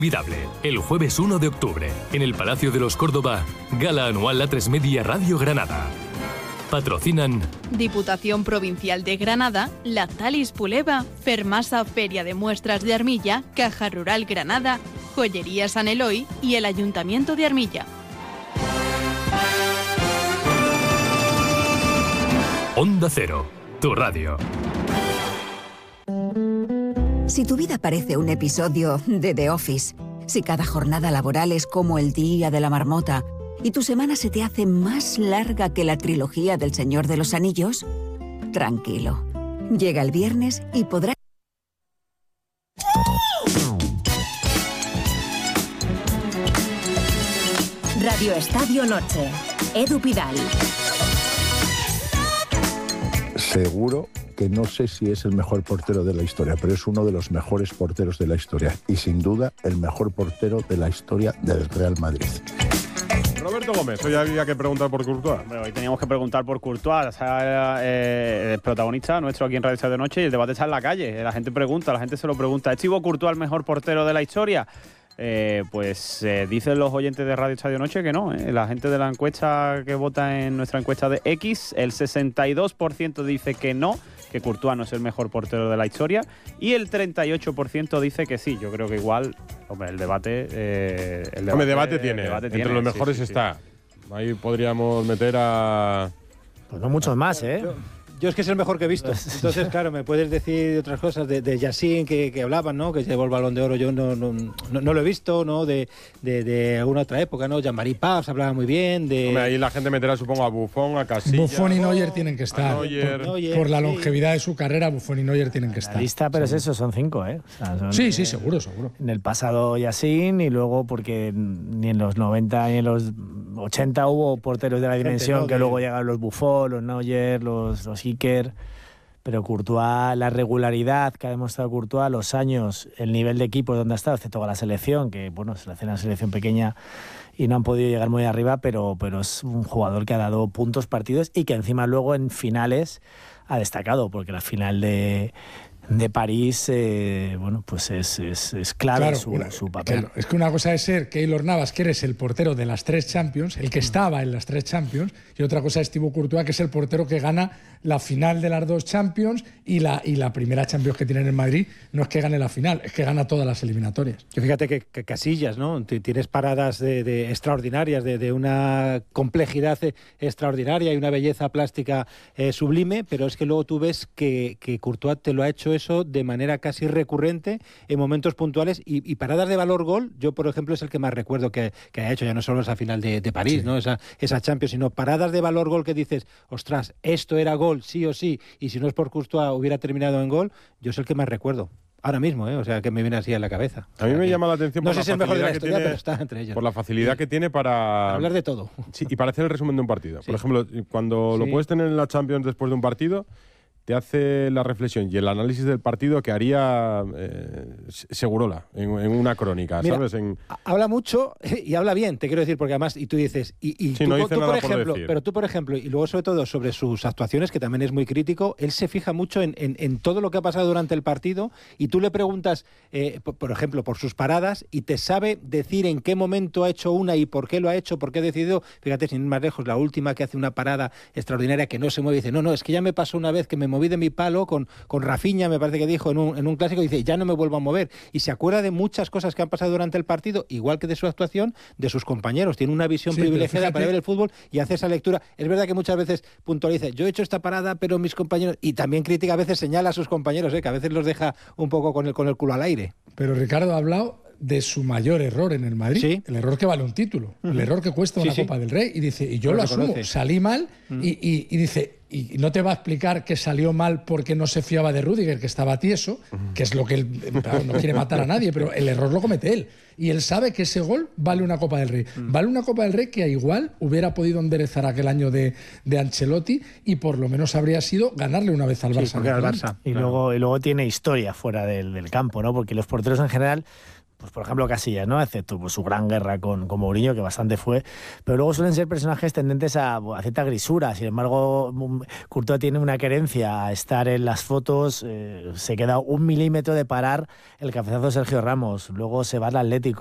Inolvidable, el jueves 1 de octubre, en el Palacio de los Córdoba, gala anual A3 Media Radio Granada. Patrocinan Diputación Provincial de Granada, Lactalis Puleva, Fermasa Feria de Muestras de Armilla, Caja Rural Granada, Joyería San Eloy y el Ayuntamiento de Armilla. Onda Cero, tu radio. Si tu vida parece un episodio de The Office, si cada jornada laboral es como el día de la marmota y tu semana se te hace más larga que la trilogía del Señor de los Anillos, tranquilo. Llega el viernes y podrás... Radio Estadio Noche. Edu Pidal. Seguro que no sé si es el mejor portero de la historia, pero es uno de los mejores porteros de la historia y sin duda el mejor portero de la historia del Real Madrid. Roberto Gómez, hoy había que preguntar por Courtois. Bueno, hoy teníamos que preguntar por Courtois, el protagonista nuestro aquí en Radio Estadio Noche, y el debate está en la calle. La gente pregunta, la gente se lo pregunta. ¿Es Thibaut Courtois el mejor portero de la historia? Dicen los oyentes de Radio Estadio Noche que no. La gente de la encuesta que vota en nuestra encuesta de X, el 62% dice que no, que Courtois no es el mejor portero de la historia, y el 38% dice que sí. Yo creo que igual, hombre, el debate tiene. Entre los mejores sí. Está. Ahí podríamos meter a... Pues no muchos más, ¿eh? Yo es que es el mejor que he visto. Entonces, claro, me puedes decir otras cosas de Yacine que hablaban, ¿no? Que llevó el Balón de Oro. Yo no lo he visto, ¿no? De alguna otra época, ¿no? Jean-Marie Paz hablaba muy bien. Hombre, ahí la gente meterá, supongo, a Buffon, a Casillas. Buffon y Neuer tienen que estar. Por la longevidad de su carrera, Buffon y Neuer tienen que estar. La lista, pero es eso, son 5, ¿eh? O sea, sí, seguro. En el pasado Yacine, y luego porque ni en los 90 ni en los 80 hubo porteros de la dimensión, que luego llegaron los Buffon, los Neuer, los Iker. Pero Courtois, la regularidad que ha demostrado Courtois, los años, el nivel de equipos donde ha estado, excepto con la selección, que bueno, se le hace una selección pequeña y no han podido llegar muy arriba, pero es un jugador que ha dado puntos partidos y que encima luego en finales ha destacado, porque la final de París, pues es clave su papel. Claro, es que una cosa es ser Keylor Navas, que eres el portero de las 3 Champions, el que estaba en las 3 Champions, y otra cosa es Thibaut Courtois, que es el portero que gana la final de las 2 Champions y la primera Champions que tiene en el Madrid. No es que gane la final, es que gana todas las eliminatorias. Que fíjate que Casillas, ¿no? Tienes paradas de extraordinarias, de una complejidad extraordinaria y una belleza plástica sublime, pero es que luego tú ves que Courtois te lo ha hecho eso de manera casi recurrente en momentos puntuales y paradas de valor gol. Yo, por ejemplo, es el que más recuerdo que ha hecho, ya no solo esa final de París, sí, ¿no? Esa Champions, sino paradas de valor gol que dices, ostras, esto era gol sí o sí, y si no es por Courtois hubiera terminado en gol. Yo es el que más recuerdo ahora mismo, o sea, que me viene así a la cabeza. A mí me llama la atención por la facilidad que tiene, pero está entre ellos. Por la facilidad que tiene para hablar de todo. Sí, y para hacer el resumen de un partido. Sí. Por ejemplo, cuando lo puedes tener en la Champions después de un partido, te hace la reflexión y el análisis del partido que haría Segurola en una crónica. Mira, ¿sabes? Habla mucho y habla bien, te quiero decir, porque además, y tú dices, sí, tú, no tú por ejemplo, pero tú, por ejemplo, y luego sobre todo sobre sus actuaciones, que también es muy crítico, él se fija mucho en todo lo que ha pasado durante el partido, y tú le preguntas, por ejemplo, por sus paradas, y te sabe decir en qué momento ha hecho una y por qué lo ha hecho, por qué ha decidido. Fíjate, sin ir más lejos, la última que hace una parada extraordinaria que no se mueve, dice, no, es que ya me pasó una vez que me moví de mi palo con Rafinha, me parece que dijo en un clásico, dice, ya no me vuelvo a mover, y se acuerda de muchas cosas que han pasado durante el partido, igual que de su actuación, de sus compañeros. Tiene una visión privilegiada para ver el fútbol y hace esa lectura. Es verdad que muchas veces puntualiza, yo he hecho esta parada, pero mis compañeros, y también critica, a veces señala a sus compañeros, que a veces los deja un poco con el culo al aire. Pero Ricardo ha hablado de su mayor error en el Madrid, ¿sí? El error que vale un título, el error que cuesta una Copa del Rey, y dice, y yo lo asumo, salí mal, y dice, y no te va a explicar que salió mal porque no se fiaba de Rüdiger, que estaba tieso, que es lo que él, claro, no quiere matar a nadie, pero el error lo comete él, y él sabe que ese gol vale una Copa del Rey, vale una Copa del Rey que igual hubiera podido enderezar aquel año de Ancelotti, y por lo menos habría sido ganarle una vez al Barça. Y luego tiene historia fuera del campo, ¿no? Porque los porteros en general pues por ejemplo Casillas, ¿no? Excepto pues, su gran guerra con Mourinho, que bastante fue, pero luego suelen ser personajes tendentes a cierta grisura. Sin embargo, Courtois tiene una querencia a estar en las fotos, se queda 1 milímetro de parar el cabezazo de Sergio Ramos, luego se va al Atlético.